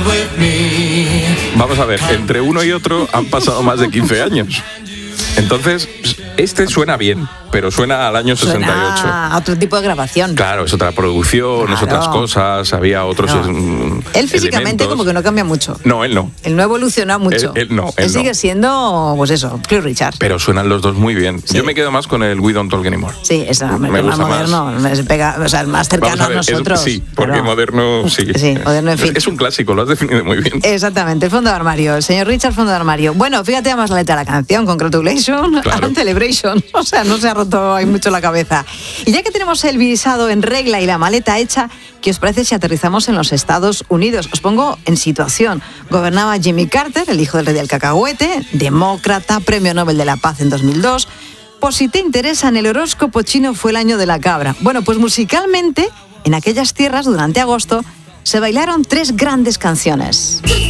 Vamos a ver, entre uno y otro han pasado más de 15 años. Entonces, este suena bien, pero suena al año 68. Suena a otro tipo de grabación. Claro, es otra producción, es otras cosas, había otros Él físicamente elementos. como que no cambia mucho. No, él no. Él no ha evolucionado mucho. Él sigue siendo, pues eso, Cliff Richard. Pero suenan los dos muy bien. Sí. Yo me quedo más con el We Don't Talk Anymore. Sí, es me gusta más moderno, más. O sea, el más cercano a nosotros. Sí, porque pero... moderno, sí. Sí, moderno, en fin. Es un clásico, lo has definido muy bien. Exactamente, el fondo de armario, el señor Richard, fondo de armario. Bueno, fíjate además la letra de la canción, Congratulations and Celebration. O sea, no se ha roto ahí mucho la cabeza. Y ya que tenemos el visado en regla y la maleta hecha, ¿qué os parece si aterrizamos en los Estados Unidos? Os pongo en situación. Gobernaba Jimmy Carter, el hijo del rey del cacahuete, demócrata, premio Nobel de la Paz en 2002. Por si te interesa, en el horóscopo chino fue el año de la cabra. Bueno, pues musicalmente, en aquellas tierras, durante agosto, se bailaron 3 grandes canciones.